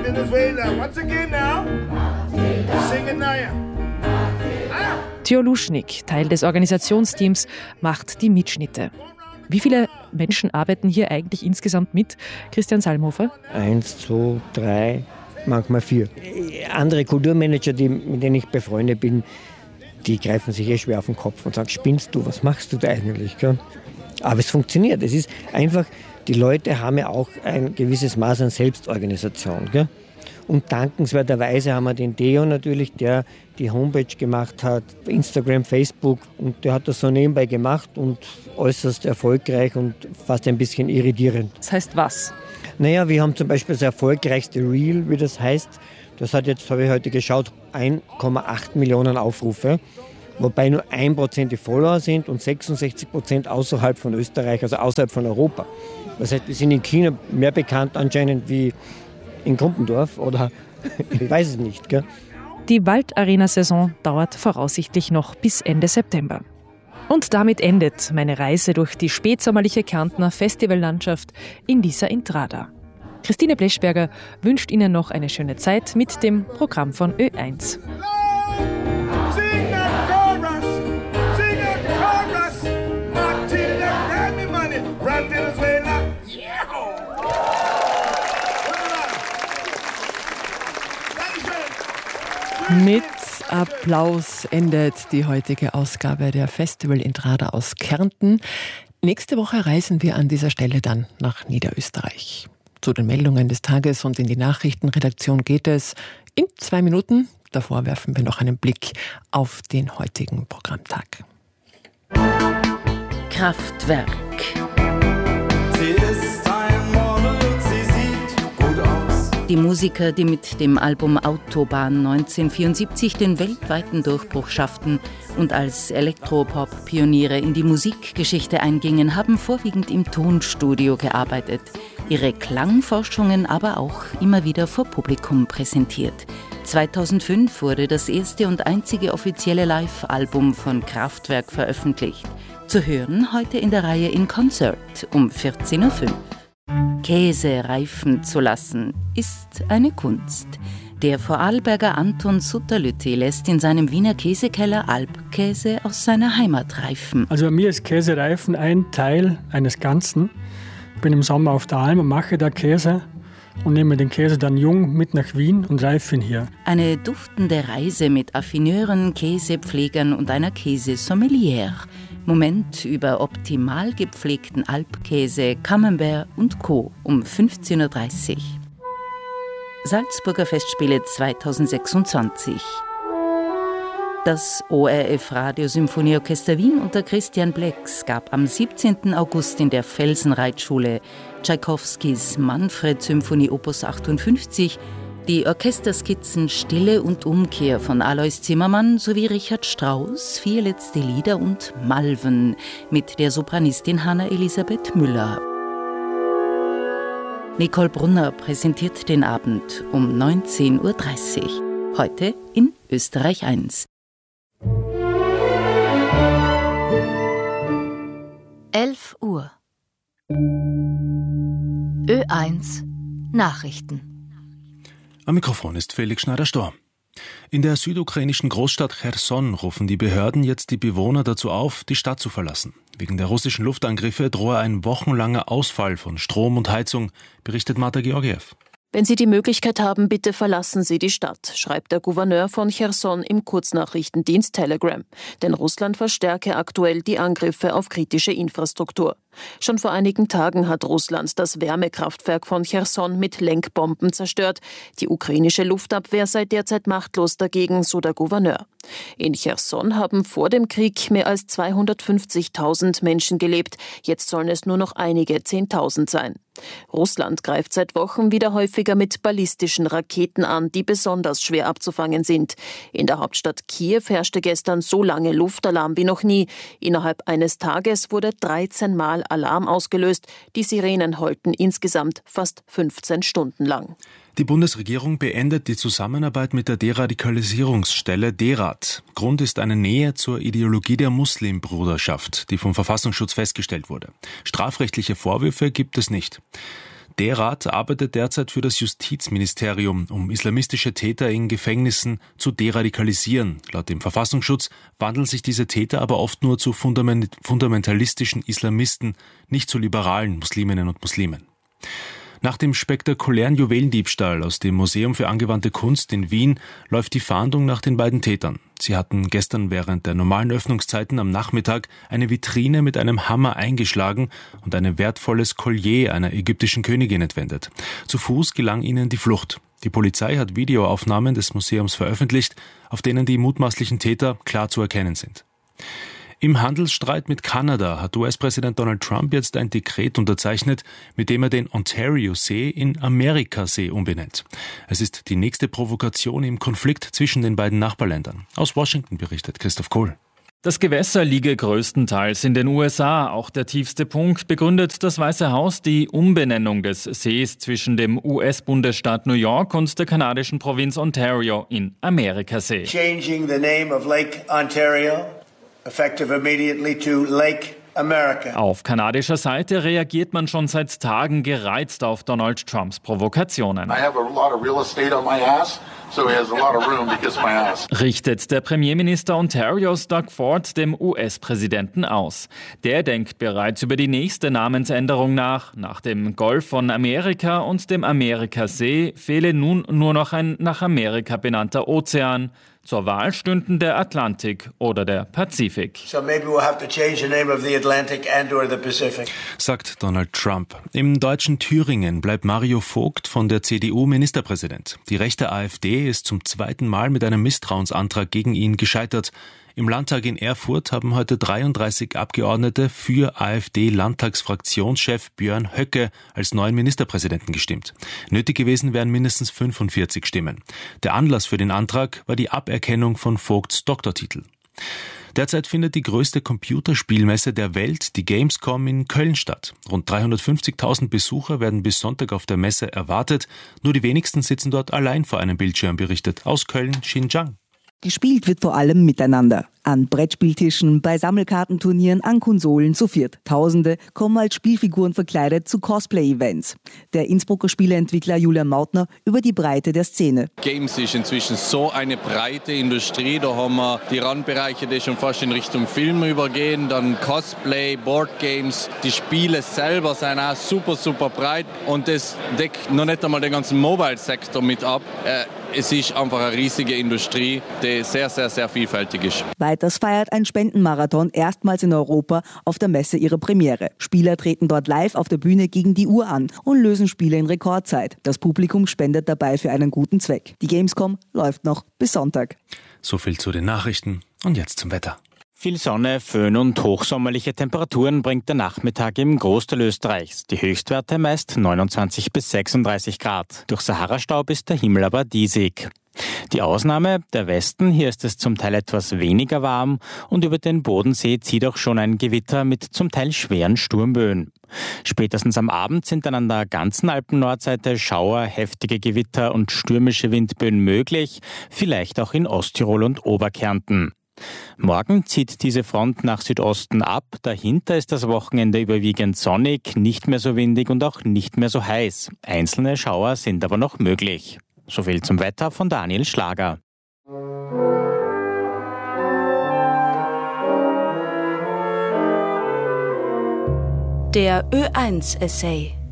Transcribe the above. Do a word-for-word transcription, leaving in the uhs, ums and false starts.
Venezuela. Once again now, sing it now. Tjo Luschnik, Teil des Organisationsteams, macht die Mitschnitte. Wie viele Menschen arbeiten hier eigentlich insgesamt mit, Christian Salmhofer? Eins, zwei, drei, manchmal vier. Andere Kulturmanager, die, mit denen ich befreundet bin, die greifen sich eh schwer auf den Kopf und sagen, spinnst du, was machst du da eigentlich? Gell? Aber es funktioniert. Es ist einfach, die Leute haben ja auch ein gewisses Maß an Selbstorganisation. Gell? Und dankenswerterweise haben wir den Deo natürlich, der die Homepage gemacht hat, Instagram, Facebook. Und der hat das so nebenbei gemacht und äußerst erfolgreich und fast ein bisschen irritierend. Das heißt was? Naja, wir haben zum Beispiel das erfolgreichste Reel, wie das heißt. Das hat jetzt, habe ich heute geschaut, eins Komma acht Millionen Aufrufe. Wobei nur ein Prozent die Follower sind und sechsundsechzig Prozent außerhalb von Österreich, also außerhalb von Europa. Das heißt, wir sind in China mehr bekannt anscheinend wie in Grumpendorf oder ich weiß es nicht. Gell? Die Waldarena-Saison dauert voraussichtlich noch bis Ende September. Und damit endet meine Reise durch die spätsommerliche Kärntner Festivallandschaft in dieser Intrada. Christine Bleschberger wünscht Ihnen noch eine schöne Zeit mit dem Programm von Ö eins. Mit Applaus endet die heutige Ausgabe der Festival Intrada aus Kärnten. Nächste Woche reisen wir an dieser Stelle dann nach Niederösterreich. Zu den Meldungen des Tages und in die Nachrichtenredaktion geht es in zwei Minuten. Davor werfen wir noch einen Blick auf den heutigen Programmtag. Kraftwerk. Sie ist ein Model, sie sieht gut aus. Die Musiker, die mit dem Album Autobahn neunzehnhundertvierundsiebzig den weltweiten Durchbruch schafften und als Elektropop-Pioniere in die Musikgeschichte eingingen, haben vorwiegend im Tonstudio gearbeitet, ihre Klangforschungen aber auch immer wieder vor Publikum präsentiert. zweitausendfünf wurde das erste und einzige offizielle Live-Album von Kraftwerk veröffentlicht. Zu hören heute in der Reihe In Concert um vierzehn Uhr fünf. Käse reifen zu lassen ist eine Kunst. Der Vorarlberger Anton Sutterlütti lässt in seinem Wiener Käsekeller Alpkäse aus seiner Heimat reifen. Also mir ist Käsereifen ein Teil eines Ganzen. Ich bin im Sommer auf der Alm und mache da Käse und nehme den Käse dann jung mit nach Wien und reife ihn hier. Eine duftende Reise mit Affineuren, Käsepflegern und einer Käsesommelière. Moment über optimal gepflegten Alpkäse, Camembert und Co. um fünfzehn Uhr dreißig. Salzburger Festspiele zweitausendsechsundzwanzig. Das O R F Radiosymphonieorchester Wien unter Christian Blex gab am siebzehnten August in der Felsenreitschule Tschaikowskis Manfred-Symphonie Opus achtundfünfzig die Orchesterskizzen Stille und Umkehr von Alois Zimmermann sowie Richard Strauss, Vier letzte Lieder und Malven mit der Sopranistin Hanna Elisabeth Müller. Nicole Brunner präsentiert den Abend um neunzehn Uhr dreißig. Heute in Österreich eins. elf Uhr. Ö eins Nachrichten. Am Mikrofon ist Felix Schneider-Storr. In der südukrainischen Großstadt Cherson rufen die Behörden jetzt die Bewohner dazu auf, die Stadt zu verlassen. Wegen der russischen Luftangriffe drohe ein wochenlanger Ausfall von Strom und Heizung, berichtet Marta Georgiev. Wenn Sie die Möglichkeit haben, bitte verlassen Sie die Stadt, schreibt der Gouverneur von Cherson im Kurznachrichtendienst Telegram. Denn Russland verstärke aktuell die Angriffe auf kritische Infrastruktur. Schon vor einigen Tagen hat Russland das Wärmekraftwerk von Cherson mit Lenkbomben zerstört. Die ukrainische Luftabwehr sei derzeit machtlos dagegen, so der Gouverneur. In Cherson haben vor dem Krieg mehr als zweihundertfünfzigtausend Menschen gelebt. Jetzt sollen es nur noch einige Zehntausend sein. Russland greift seit Wochen wieder häufiger mit ballistischen Raketen an, die besonders schwer abzufangen sind. In der Hauptstadt Kiew herrschte gestern so lange Luftalarm wie noch nie. Innerhalb eines Tages wurde dreizehn Mal Alarm ausgelöst. Die Sirenen heulten insgesamt fast fünfzehn Stunden lang. Die Bundesregierung beendet die Zusammenarbeit mit der Deradikalisierungsstelle DERAD. Grund ist eine Nähe zur Ideologie der Muslimbruderschaft, die vom Verfassungsschutz festgestellt wurde. Strafrechtliche Vorwürfe gibt es nicht. Der Rat arbeitet derzeit für das Justizministerium, um islamistische Täter in Gefängnissen zu deradikalisieren. Laut dem Verfassungsschutz wandeln sich diese Täter aber oft nur zu fundamentalistischen Islamisten, nicht zu liberalen Musliminnen und Muslimen. Nach dem spektakulären Juwelendiebstahl aus dem Museum für angewandte Kunst in Wien läuft die Fahndung nach den beiden Tätern. Sie hatten gestern während der normalen Öffnungszeiten am Nachmittag eine Vitrine mit einem Hammer eingeschlagen und ein wertvolles Collier einer ägyptischen Königin entwendet. Zu Fuß gelang ihnen die Flucht. Die Polizei hat Videoaufnahmen des Museums veröffentlicht, auf denen die mutmaßlichen Täter klar zu erkennen sind. Im Handelsstreit mit Kanada hat U S-Präsident Donald Trump jetzt ein Dekret unterzeichnet, mit dem er den Ontario-See in Amerikasee umbenennt. Es ist die nächste Provokation im Konflikt zwischen den beiden Nachbarländern. Aus Washington berichtet Christoph Kohl. Das Gewässer liege größtenteils in den U S A. Auch der tiefste Punkt begründet das Weiße Haus die Umbenennung des Sees zwischen dem U S-Bundesstaat New York und der kanadischen Provinz Ontario in Amerikasee. Changing the name of Lake Ontario, effective immediately to Lake America. Auf kanadischer Seite reagiert man schon seit Tagen gereizt auf Donald Trumps Provokationen. I have a lot of real estate on my ass, so he has a lot of room to kiss my ass. Richtet der Premierminister Ontarios Doug Ford dem U S-Präsidenten aus. Der denkt bereits über die nächste Namensänderung nach. Nach dem Golf von Amerika und dem Amerikasee fehle nun nur noch ein nach Amerika benannter Ozean. Zur Wahl stünden der Atlantik oder der Pazifik. So maybe we'll have to change the name of the Atlantic and or the Pacific. Sagt Donald Trump. Im deutschen Thüringen bleibt Mario Vogt von der C D U Ministerpräsident. Die rechte AfD ist zum zweiten Mal mit einem Misstrauensantrag gegen ihn gescheitert. Im Landtag in Erfurt haben heute dreiunddreißig Abgeordnete für AfD-Landtagsfraktionschef Björn Höcke als neuen Ministerpräsidenten gestimmt. Nötig gewesen wären mindestens fünfundvierzig Stimmen. Der Anlass für den Antrag war die Aberkennung von Vogts Doktortitel. Derzeit findet die größte Computerspielmesse der Welt, die Gamescom, in Köln statt. Rund dreihundertfünfzigtausend Besucher werden bis Sonntag auf der Messe erwartet. Nur die wenigsten sitzen dort allein vor einem Bildschirm, berichtet aus Köln Xinjiang. Gespielt wird vor allem miteinander. An Brettspieltischen, bei Sammelkartenturnieren, an Konsolen zu viert. Tausende kommen als Spielfiguren verkleidet zu Cosplay-Events. Der Innsbrucker Spieleentwickler Julian Mautner über die Breite der Szene. Games ist inzwischen so eine breite Industrie. Da haben wir die Randbereiche, die schon fast in Richtung Film übergehen. Dann Cosplay, Boardgames. Die Spiele selber sind auch super, super breit. Und das deckt noch nicht einmal den ganzen Mobile-Sektor mit ab. Äh, es ist einfach eine riesige Industrie, die sehr, sehr, sehr vielfältig ist. Weiters feiert ein Spendenmarathon erstmals in Europa auf der Messe ihre Premiere. Spieler treten dort live auf der Bühne gegen die Uhr an und lösen Spiele in Rekordzeit. Das Publikum spendet dabei für einen guten Zweck. Die Gamescom läuft noch bis Sonntag. So viel zu den Nachrichten und jetzt zum Wetter. Viel Sonne, Föhn und hochsommerliche Temperaturen bringt der Nachmittag im Großteil Österreichs. Die Höchstwerte meist neunundzwanzig bis sechsunddreißig Grad. Durch Saharastaub ist der Himmel aber diesig. Die Ausnahme, der Westen, hier ist es zum Teil etwas weniger warm und über den Bodensee zieht auch schon ein Gewitter mit zum Teil schweren Sturmböen. Spätestens am Abend sind dann an der ganzen Alpen-Nordseite Schauer, heftige Gewitter und stürmische Windböen möglich, vielleicht auch in Osttirol und Oberkärnten. Morgen zieht diese Front nach Südosten ab, dahinter ist das Wochenende überwiegend sonnig, nicht mehr so windig und auch nicht mehr so heiß. Einzelne Schauer sind aber noch möglich. Soviel zum Wetter von Daniel Schlager. Der Ö eins Essay.